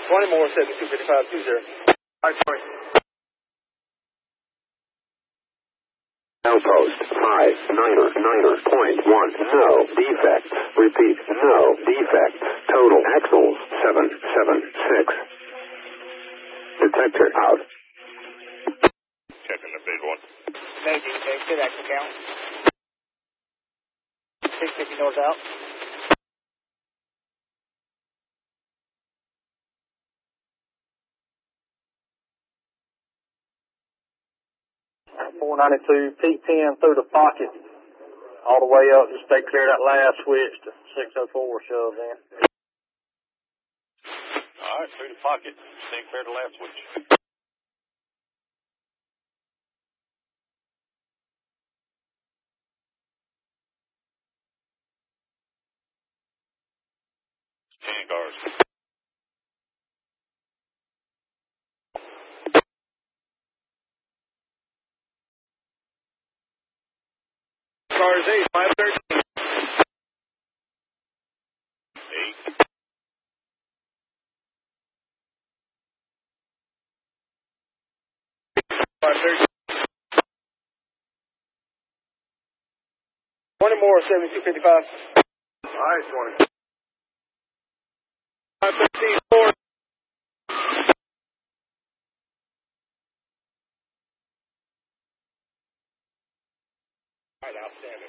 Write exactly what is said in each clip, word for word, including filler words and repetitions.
twenty more, seventy-two fifty-five, two zero. All right, sorry. Outpost five, niner, niner, point one, no defects. Repeat, no defects. Total axles, seven, seven, six. Detector out. Checking the big one. Negative, negative, axle count. six fifty north out. four ninety-two, P ten through the pocket, all the way up, just stay clear of that last switch to six oh four shoves in. All right, through the pocket, stay clear of the last switch. Ten cars. Cars eight, five thirteen. Eight. five thirteen. twenty more, seventy-two fifty-five. All right, twenty. five thirteen, four. All right, outstanding.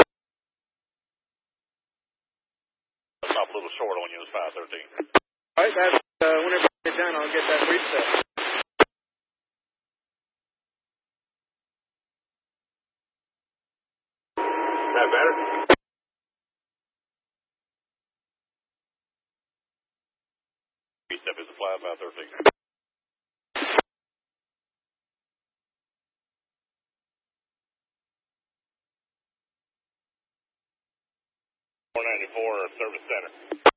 Stop a little short on you, it's five thirteen. All right, that's, uh, whenever I get done, I'll get that reset. Is that better? Step is applied five thirteen. four ninety-four, service center.